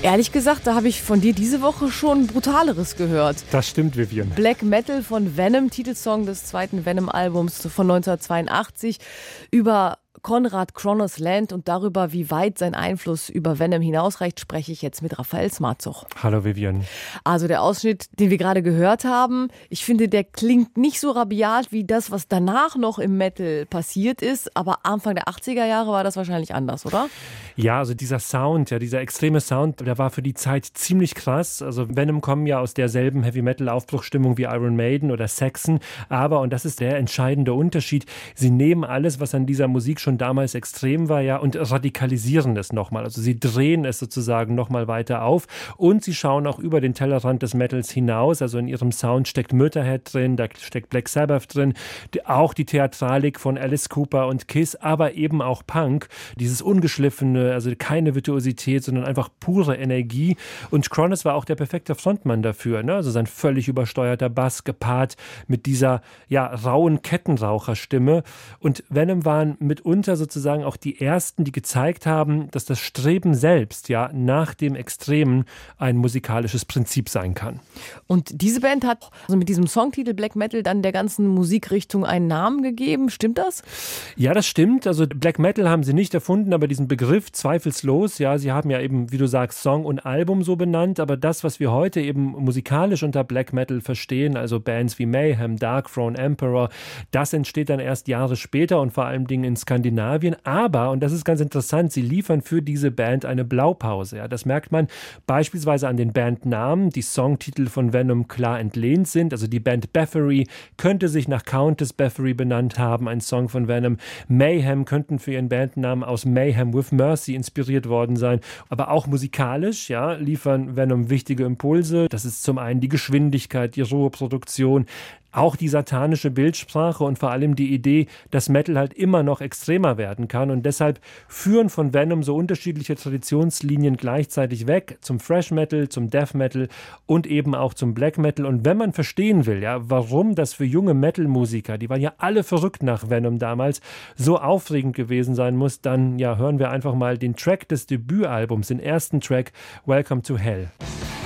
Ehrlich gesagt, da habe ich von dir diese Woche schon Brutaleres gehört. Das stimmt, Vivian. Black Metal von Venom, Titelsong des zweiten Venom-Albums von 1982, über Konrad Kronos Land und darüber, wie weit sein Einfluss über Venom hinausreicht, spreche ich jetzt mit Raphael Smartzog. Hallo Vivian. Also der Ausschnitt, den wir gerade gehört haben, ich finde, der klingt nicht so rabiat wie das, was danach noch im Metal passiert ist, aber Anfang der 80er Jahre war das wahrscheinlich anders, oder? Ja, also dieser Sound, dieser extreme Sound, der war für die Zeit ziemlich krass. Also Venom kommen ja aus derselben Heavy-Metal-Aufbruchstimmung wie Iron Maiden oder Saxon, aber, und das ist der entscheidende Unterschied, sie nehmen alles, was an dieser Musik schon damals extrem war, ja, und radikalisieren es nochmal. Also sie drehen es sozusagen nochmal weiter auf und sie schauen auch über den Tellerrand des Metals hinaus. Also in ihrem Sound steckt Motörhead drin, da steckt Black Sabbath drin, auch die Theatralik von Alice Cooper und Kiss, aber eben auch Punk, dieses ungeschliffene, also keine Virtuosität, sondern einfach pure Energie. Und Kronos war auch der perfekte Frontmann dafür, ne? Also sein völlig übersteuerter Bass gepaart mit dieser, ja, rauen Kettenraucherstimme. Und Venom waren mitunter sozusagen auch die ersten, die gezeigt haben, dass das Streben selbst, ja, nach dem Extremen ein musikalisches Prinzip sein kann. Und diese Band hat also mit diesem Songtitel Black Metal dann der ganzen Musikrichtung einen Namen gegeben. Stimmt das? Ja, das stimmt. Also Black Metal haben sie nicht erfunden, aber diesen Begriff zweifellos, ja, sie haben ja eben, wie du sagst, Song und Album so benannt, aber das, was wir heute eben musikalisch unter Black Metal verstehen, also Bands wie Mayhem, Darkthrone, Emperor, das entsteht dann erst Jahre später und vor allem in Skandinavien. Aber, und das ist ganz interessant, sie liefern für diese Band eine Blaupause. Ja, das merkt man beispielsweise an den Bandnamen, die Songtitel von Venom klar entlehnt sind. Also die Band Bathory könnte sich nach Countess Bathory benannt haben, ein Song von Venom. Mayhem könnten für ihren Bandnamen aus Mayhem with Mercy inspiriert worden sein. Aber auch musikalisch, ja, liefern Venom wichtige Impulse. Das ist zum einen die Geschwindigkeit, die rohe Produktion, auch die satanische Bildsprache und vor allem die Idee, dass Metal halt immer noch extremer werden kann. Und deshalb führen von Venom so unterschiedliche Traditionslinien gleichzeitig weg zum Thrash Metal, zum Death Metal und eben auch zum Black Metal. Und wenn man verstehen will, ja, warum das für junge Metal-Musiker, die waren ja alle verrückt nach Venom damals, so aufregend gewesen sein muss, dann ja, hören wir einfach mal den Track des Debütalbums, den ersten Track, Welcome to Hell.